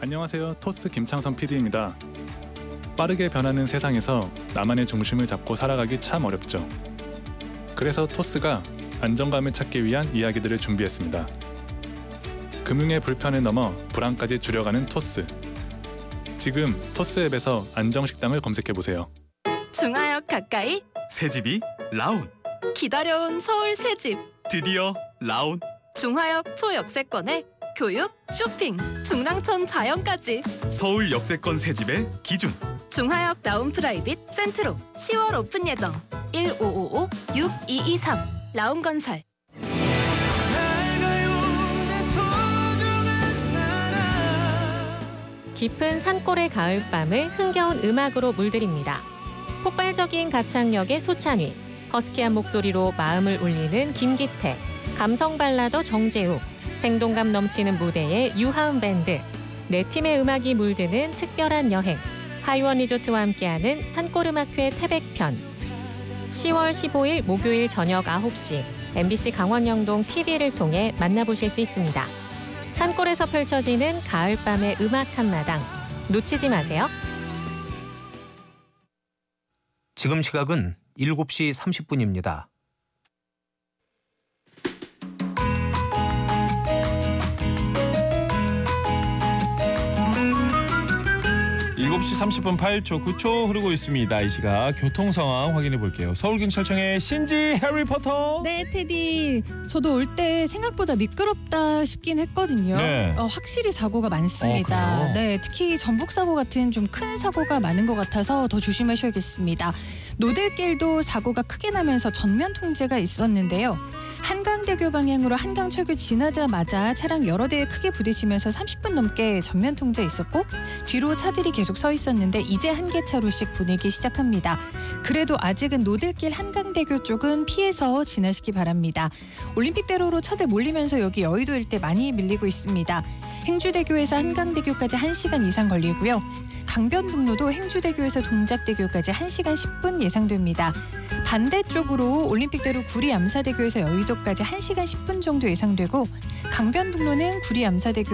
안녕하세요. 토스 김창선 PD입니다. 빠르게 변하는 세상에서 나만의 중심을 잡고 살아가기 참 어렵죠. 그래서 토스가 안정감을 찾기 위한 이야기들을 준비했습니다. 금융의 불편을 넘어 불안까지 줄여가는 토스. 지금 토스 앱에서 안정식당을 검색해보세요. 중하역 가까이 새집이 라온. 기다려온 서울 새집 드디어 라온. 중하역 초역세권에 교육, 쇼핑, 중랑천 자연까지 서울 역세권 새집의 기준. 중하역 라운 프라이빗 센트로 10월 오픈 예정 1555-6223 라운건설. 깊은 산골의 가을밤을 흥겨운 음악으로 물들입니다. 폭발적인 가창력의 소찬휘, 허스키한 목소리로 마음을 울리는 김기태, 감성 발라더 정재욱, 생동감 넘치는 무대의 유하은 밴드, 네 팀의 음악이 물드는 특별한 여행, 하이원 리조트와 함께하는 산골음악회 태백편. 10월 15일 목요일 저녁 9시 MBC 강원영동 TV를 통해 만나보실 수 있습니다. 산골에서 펼쳐지는 가을밤의 음악 한마당, 놓치지 마세요. 지금 시각은 7시 30분입니다. 시 30분 8초, 9초 흐르고 있습니다. 이 시각 교통 상황 확인해 볼게요. 서울경찰청의 신지 해리포터. 네, 테디. 저도 올 때 생각보다 미끄럽다 싶긴 했거든요. 네. 확실히 사고가 많습니다. 그래요? 네, 특히 전복 사고 같은 좀 큰 사고가 많은 것 같아서 더 조심하셔야겠습니다. 노들길도 사고가 크게 나면서 전면 통제가 있었는데요. 한강대교 방향으로 한강철교 지나자마자 차량 여러 대에 크게 부딪히면서 30분 넘게 전면 통제 있었고, 뒤로 차들이 계속 서 있었는데 이제 한 개 차로씩 보내기 시작합니다. 그래도 아직은 노들길 한강대교 쪽은 피해서 지나시기 바랍니다. 올림픽대로로 차들 몰리면서 여기 여의도 일대 많이 밀리고 있습니다. 행주대교에서 한강대교까지 1시간 이상 걸리고요. 강변북로도 행주대교에서 동작대교까지 1시간 10분 예상됩니다. 반대쪽으로 올림픽대로 구리 암사대교에서 여의도까지 1시간 10분 정도 예상되고, 강변북로는 구리 암사대교